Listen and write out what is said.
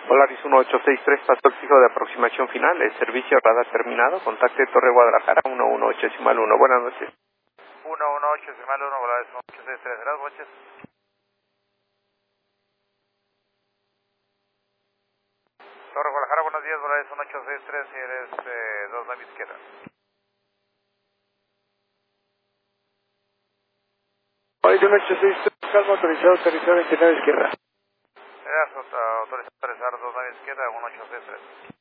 Polaris 1863, pasó el fijo de aproximación final, el servicio radar terminado, contacte Torre Guadalajara 118.1. Buenas noches. 118.1, Polaris 1863, buenas noches. Torre Guadalajara, buenos días, Polaris 1863, si eres 2 nave izquierda. Polaris 1863, calma, autorizado, aterrizar 29 izquierda. Eras autorizado a aterrizar 2 nave izquierda, 1863.